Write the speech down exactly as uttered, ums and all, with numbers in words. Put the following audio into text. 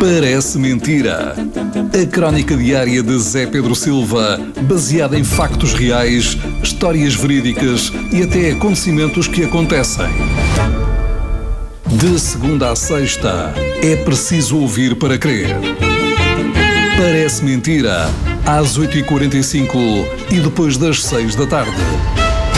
Parece Mentira. A crónica diária de Zé Pedro Silva, baseada em factos reais, histórias verídicas e até acontecimentos que acontecem. De segunda a sexta, é preciso ouvir para crer. Parece Mentira, às oito e quarenta e cinco e depois das seis da tarde.